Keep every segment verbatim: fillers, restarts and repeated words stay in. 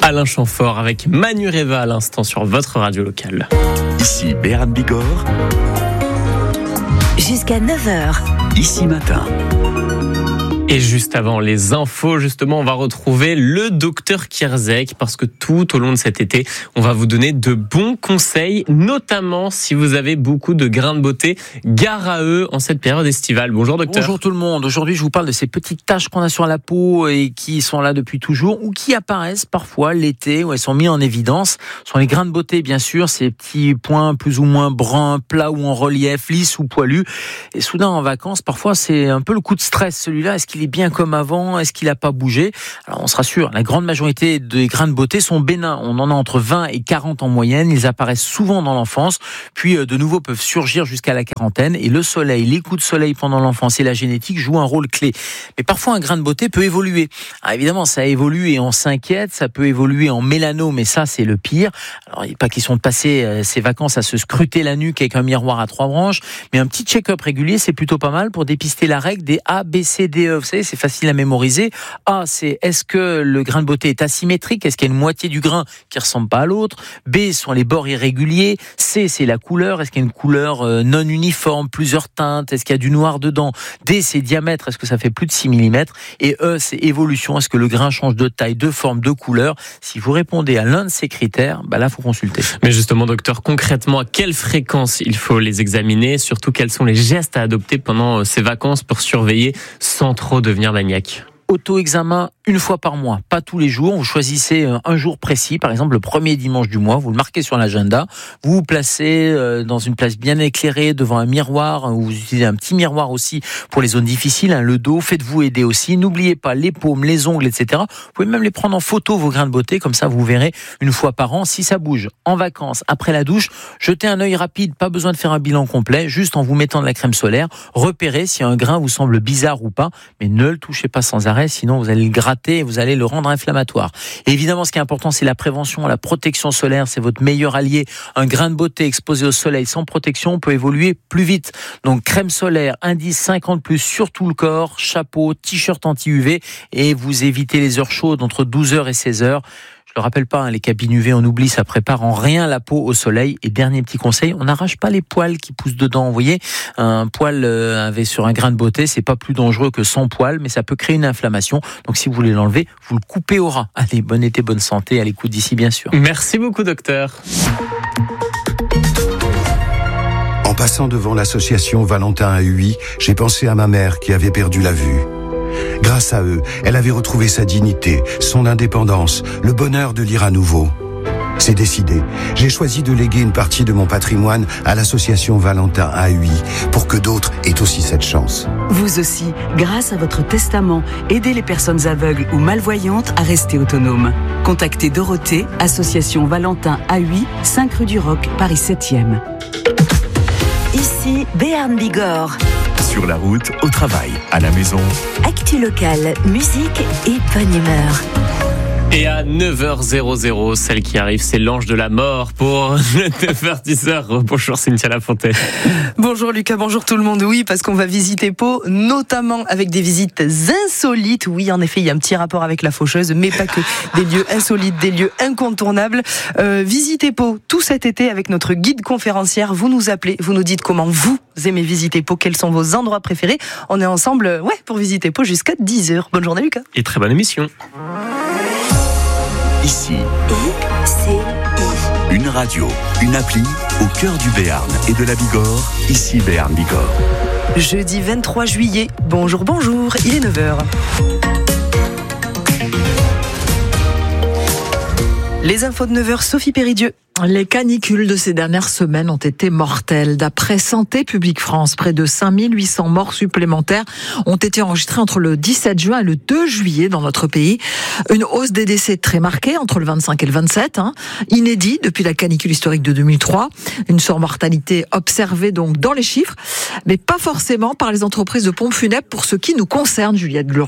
Alain Chamfort avec Manu Reva à l'instant sur votre radio locale. Ici Béarn Bigorre. Jusqu'à neuf heures. Ici Matin. Et juste avant les infos, justement, on va retrouver le docteur Kierzek parce que tout au long de cet été, on va vous donner de bons conseils, notamment si vous avez beaucoup de grains de beauté. Gare à eux en cette période estivale. Bonjour docteur. Bonjour tout le monde. Aujourd'hui, je vous parle de ces petites taches qu'on a sur la peau et qui sont là depuis toujours ou qui apparaissent parfois l'été où elles sont mises en évidence. Ce sont les grains de beauté, bien sûr, ces petits points plus ou moins bruns, plats ou en relief, lisses ou poilus. Et soudain, en vacances, parfois, c'est un peu le coup de stress. Celui-là, est-ce qu'il il est bien comme avant? Est-ce qu'il n'a pas bougé? Alors on se rassure, la grande majorité des grains de beauté sont bénins. On en a entre vingt et quarante en moyenne. Ils apparaissent souvent dans l'enfance, puis de nouveau peuvent surgir jusqu'à la quarantaine. Et le soleil, les coups de soleil pendant l'enfance et la génétique jouent un rôle clé. Mais parfois un grain de beauté peut évoluer. Alors évidemment, ça évolue et on s'inquiète. Ça peut évoluer en mélanome, mais ça c'est le pire. Alors il n'est pas question de passer ses vacances à se scruter la nuque avec un miroir à trois branches, mais un petit check-up régulier, c'est plutôt pas mal pour dépister la règle des A, B, C, D, E. Vous savez, c'est facile à mémoriser. A, c'est est-ce que le grain de beauté est asymétrique? Est-ce qu'il y a une moitié du grain qui ressemble pas à l'autre? B, sont les bords irréguliers. C, c'est la couleur. Est-ce qu'il y a une couleur non uniforme, plusieurs teintes? Est-ce qu'il y a du noir dedans? D, c'est diamètre. Est-ce que ça fait plus de six millimètres? Et E, c'est évolution. Est-ce que le grain change de taille, de forme, de couleur? Si vous répondez à l'un de ces critères, bah là, faut consulter. Mais justement, docteur, concrètement, à quelle fréquence il faut les examiner? Surtout, quels sont les gestes à adopter pendant ces vacances pour surveiller sans trop devenir maniaque? Auto-examen une fois par mois, pas tous les jours. Vous choisissez un jour précis, par exemple le premier dimanche du mois, vous le marquez sur l'agenda, vous vous placez dans une place bien éclairée devant un miroir, vous utilisez un petit miroir aussi pour les zones difficiles, hein, le dos, faites-vous aider aussi. N'oubliez pas les paumes, les ongles, et cetera. Vous pouvez même les prendre en photo, vos grains de beauté, comme ça vous verrez une fois par an. Si ça bouge, en vacances, après la douche, jetez un œil rapide, pas besoin de faire un bilan complet, juste en vous mettant de la crème solaire, repérez si un grain vous semble bizarre ou pas, mais ne le touchez pas sans arrêt, sinon vous allez le gratter et vous allez le rendre inflammatoire. Et évidemment, ce qui est important, c'est la prévention, la protection solaire, c'est votre meilleur allié. Un grain de beauté exposé au soleil sans protection peut évoluer plus vite. Donc crème solaire, indice cinquante plus sur tout le corps, chapeau, t-shirt anti-U V et vous évitez les heures chaudes entre douze heures et seize heures. Je le rappelle pas, hein, les cabines U V, on oublie, ça prépare en rien la peau au soleil. Et dernier petit conseil, on n'arrache pas les poils qui poussent dedans. Vous voyez, un poil euh, avec sur un grain de beauté, c'est pas plus dangereux que sans poil, mais ça peut créer une inflammation. Donc si vous voulez l'enlever, vous le coupez au ras. Allez, bon été, bonne santé, à l'écoute d'ici bien sûr. Merci beaucoup docteur. En passant devant l'association Valentin A U I, j'ai pensé à ma mère qui avait perdu la vue. Grâce à eux, elle avait retrouvé sa dignité, son indépendance, le bonheur de lire à nouveau. C'est décidé. J'ai choisi de léguer une partie de mon patrimoine à l'association Valentin A U I pour que d'autres aient aussi cette chance. Vous aussi, grâce à votre testament, aidez les personnes aveugles ou malvoyantes à rester autonomes. Contactez Dorothée, association Valentin A U I, cinq rue du Roc, Paris septième. Ici, Béarn Bigorre. Sur la route, au travail, à la maison. Actu locale, musique et bonne humeur. Et à neuf heures, celle qui arrive, c'est l'ange de la mort pour le neuf heures dix. Bonjour Cynthia Lafontaine. Bonjour Lucas, bonjour tout le monde. Oui, parce qu'on va visiter Pau, notamment avec des visites insolites. Oui, en effet, il y a un petit rapport avec la faucheuse, mais pas que. Des lieux insolites, des lieux incontournables. Euh, visitez Pau tout cet été avec notre guide conférencière. Vous nous appelez, vous nous dites comment vous aimez visiter Pau, quels sont vos endroits préférés. On est ensemble, ouais, pour visiter Pau jusqu'à dix heures. Bonne journée Lucas. Et très bonne émission. Ici, I C I. une radio, une appli au cœur du Béarn et de la Bigorre. Ici Béarn Bigorre. Jeudi vingt-trois juillet. Bonjour, bonjour. Il est neuf heures. Les infos de neuf heures, Sophie Péridieu. Les canicules de ces dernières semaines ont été mortelles. D'après Santé publique France, près de cinq mille huit cents morts supplémentaires ont été enregistrées entre le dix-sept juin et le deux juillet dans notre pays. Une hausse des décès très marquée entre le vingt-cinq et le vingt-sept, hein, inédit depuis la canicule historique de deux mille trois. Une surmortalité observée donc dans les chiffres, mais pas forcément par les entreprises de pompes funèbres pour ce qui nous concerne, Juliette Gloria.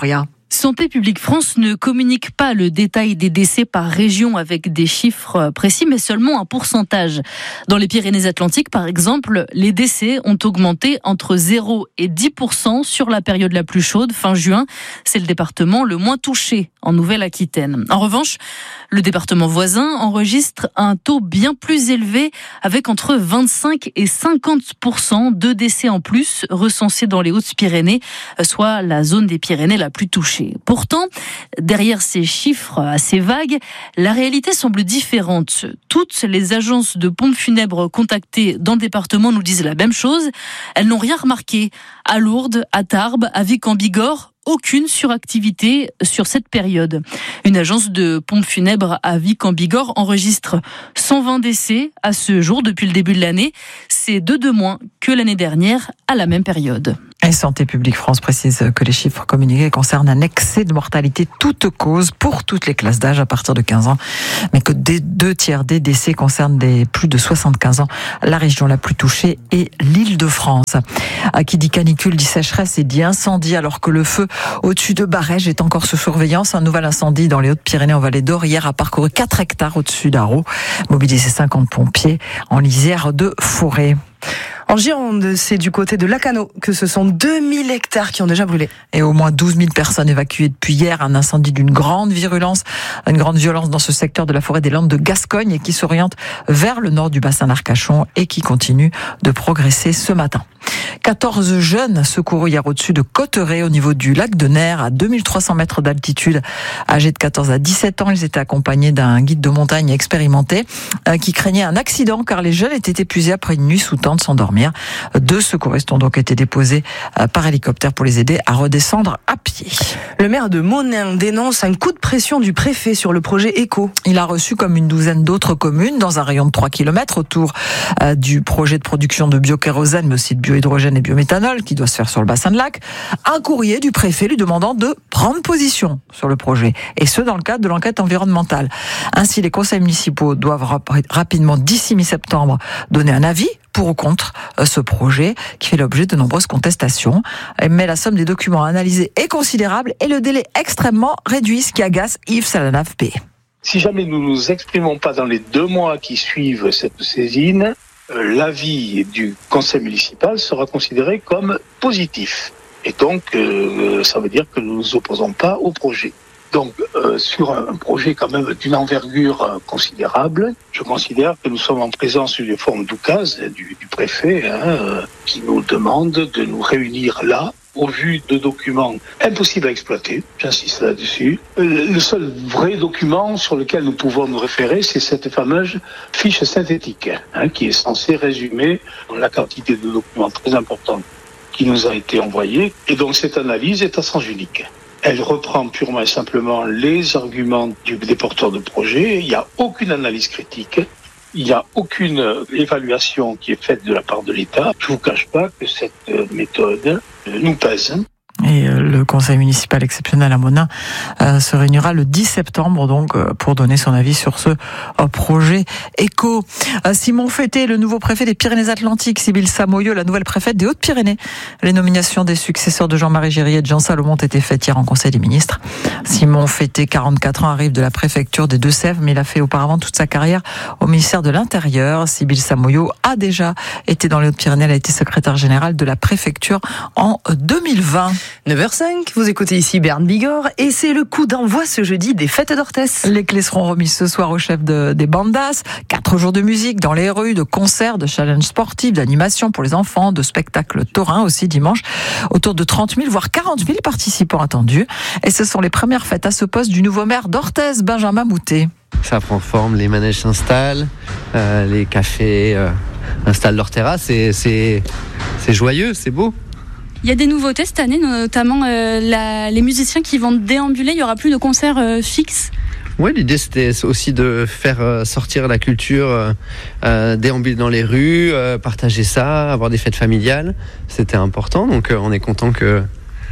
Santé publique France ne communique pas le détail des décès par région avec des chiffres précis, mais seulement un pourcentage. Dans les Pyrénées-Atlantiques, par exemple, les décès ont augmenté entre zéro et dix pour cent sur la période la plus chaude, fin juin. C'est le département le moins touché en Nouvelle-Aquitaine. En revanche, le département voisin enregistre un taux bien plus élevé, avec entre vingt-cinq et cinquante pour cent de décès en plus recensés dans les Hautes-Pyrénées, soit la zone des Pyrénées la plus touchée. Pourtant, derrière ces chiffres assez vagues, la réalité semble différente. Toutes les agences de pompes funèbres contactées dans le département nous disent la même chose. Elles n'ont rien remarqué. À Lourdes, à Tarbes, à Vic-en-Bigorre, aucune suractivité sur cette période. Une agence de pompes funèbres à Vic-en-Bigorre enregistre cent vingt décès à ce jour depuis le début de l'année. C'est deux de moins que l'année dernière à la même période. Et Santé publique France précise que les chiffres communiqués concernent un excès de mortalité toute cause pour toutes les classes d'âge à partir de quinze ans, mais que des deux tiers des décès concernent des plus de soixante-quinze ans. La région la plus touchée est l'Île-de-France. Qui dit canicule dit sécheresse et dit incendie, alors que le feu au-dessus de Barège est encore sous surveillance. Un nouvel incendie dans les Hautes-Pyrénées en Vallée d'Or hier a parcouru quatre hectares au-dessus d'Arros. Mobilisé cinquante pompiers en lisière de forêt. En Gironde, c'est du côté de Lacanau que ce sont deux mille hectares qui ont déjà brûlé. Et au moins douze mille personnes évacuées depuis hier. Un incendie d'une grande virulence, une grande violence dans ce secteur de la forêt des Landes de Gascogne et qui s'oriente vers le nord du bassin d'Arcachon et qui continue de progresser ce matin. quatorze jeunes secourus hier au-dessus de Cotteret, au niveau du lac de Ner, à deux mille trois cents mètres d'altitude. Âgés de quatorze à dix-sept ans, ils étaient accompagnés d'un guide de montagne expérimenté euh, qui craignait un accident car les jeunes étaient épuisés après une nuit sous tente sans dormir. Deux secouristes ont donc été déposés euh, par hélicoptère pour les aider à redescendre à pied. Le maire de Monin dénonce un coup de pression du préfet sur le projet Éco. Il a reçu, comme une douzaine d'autres communes, dans un rayon de trois kilomètres autour euh, du projet de production de biokérosène, mais aussi de biohydrogène et biométhanol qui doit se faire sur le bassin de lac, un courrier du préfet lui demandant de prendre position sur le projet, et ce dans le cadre de l'enquête environnementale. Ainsi, les conseils municipaux doivent rap- rapidement, d'ici mi-septembre, donner un avis pour ou contre ce projet qui fait l'objet de nombreuses contestations. Mais la somme des documents analysés est considérable et le délai extrêmement réduit, ce qui agace Yves Salanave-P. Si jamais nous ne nous exprimons pas dans les deux mois qui suivent cette saisine, euh, l'avis du conseil municipal sera considéré comme positif. Et donc, euh, ça veut dire que nous ne nous opposons pas au projet. Donc, euh, sur un projet quand même d'une envergure euh, considérable, je considère que nous sommes en présence d'une forme d'oukase du, du préfet hein, euh, qui nous demande de nous réunir là, au vu de documents impossibles à exploiter, j'insiste là-dessus. Euh, le seul vrai document sur lequel nous pouvons nous référer, c'est cette fameuse fiche synthétique, hein, qui est censée résumer la quantité de documents très importants qui nous a été envoyée. Et donc cette analyse est à sens unique. Elle reprend purement et simplement les arguments du, des porteurs de projet. Il n'y a aucune analyse critique. Il n'y a aucune évaluation qui est faite de la part de l'État. Je ne vous cache pas que cette méthode nous pèse. Et le conseil municipal exceptionnel à Monin euh, se réunira le dix septembre donc euh, pour donner son avis sur ce euh, projet Éco. Euh, Simon Fété, le nouveau préfet des Pyrénées-Atlantiques, Sybille Samoyeux, la nouvelle préfète des Hautes-Pyrénées. Les nominations des successeurs de Jean-Marie Géry et de Jean Salomon ont été faites hier en Conseil des ministres. Simon Fété, quarante-quatre ans, arrive de la préfecture des Deux-Sèvres, mais il a fait auparavant toute sa carrière au ministère de l'Intérieur. Sybille Samoyeux a déjà été dans les Hautes-Pyrénées, elle a été secrétaire générale de la préfecture en deux mille vingt. neuf heures cinq, vous écoutez ici Berne Bigorre et c'est le coup d'envoi ce jeudi des fêtes d'Orthès. Les clés seront remises ce soir au chef de, des bandas. Quatre jours de musique dans les rues, de concerts, de challenges sportifs, d'animations pour les enfants, de spectacles taurins aussi dimanche. Autour de trente mille, voire quarante mille participants attendus. Et ce sont les premières fêtes à ce poste du nouveau maire d'Orthès, Benjamin Moutet. Ça prend forme, les manèges s'installent, euh, les cafés euh, installent leurs terrasses et c'est, c'est joyeux, c'est beau. Il y a des nouveautés cette année, notamment euh, la, les musiciens qui vont déambuler. Il n'y aura plus de concerts euh, fixes. Oui, l'idée c'était aussi de faire euh, sortir la culture, euh, euh, déambuler dans les rues, euh, partager ça, avoir des fêtes familiales. C'était important, donc euh, on est content que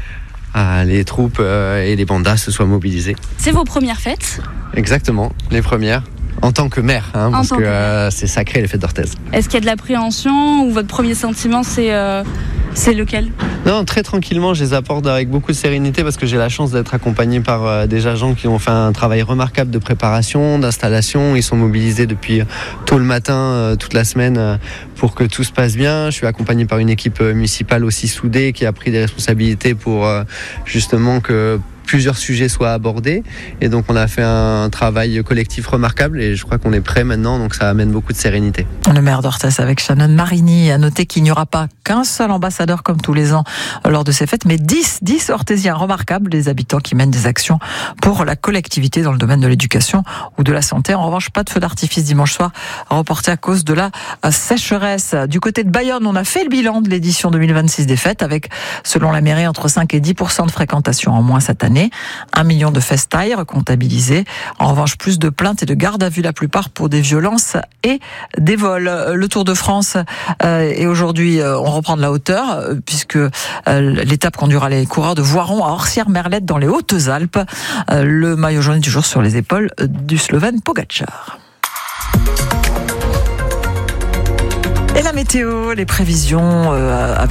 euh, les troupes euh, et les bandas se soient mobilisés. C'est vos premières fêtes ? Exactement, les premières. En tant que maire, hein, parce que, que euh, c'est sacré les fêtes d'Orthès. Est-ce qu'il y a de l'appréhension ou votre premier sentiment c'est... Euh C'est lequel ? Non, très tranquillement, je les apporte avec beaucoup de sérénité parce que j'ai la chance d'être accompagné par euh, des agents qui ont fait un travail remarquable de préparation, d'installation. Ils sont mobilisés depuis tôt le matin, euh, toute la semaine, euh, pour que tout se passe bien. Je suis accompagné par une équipe municipale aussi soudée qui a pris des responsabilités pour euh, justement que plusieurs sujets soient abordés. Et donc, on a fait un travail collectif remarquable et je crois qu'on est prêt maintenant. Donc, ça amène beaucoup de sérénité. Le maire d'Orthès avec Shannon Marini a noté qu'il n'y aura pas qu'un seul ambassadeur comme tous les ans lors de ces fêtes, mais dix, dix Orthésiens remarquables, des habitants qui mènent des actions pour la collectivité dans le domaine de l'éducation ou de la santé. En revanche, pas de feu d'artifice dimanche soir, reporté à cause de la sécheresse. Du côté de Bayonne, on a fait le bilan de l'édition deux mille vingt-six des fêtes avec, selon la mairie, entre cinq et dix pour cent de fréquentation en moins cette année. Un million de festailles comptabilisés. En revanche, plus de plaintes et de gardes à vue, la plupart pour des violences et des vols. Le Tour de France euh, et aujourd'hui, euh, on reprend de la hauteur euh, puisque euh, l'étape conduira les coureurs de Voiron à Orsières-Merlette dans les Hautes-Alpes. Euh, le maillot jaune est toujours sur les épaules du Slovène Pogačar. Et la météo, les prévisions euh,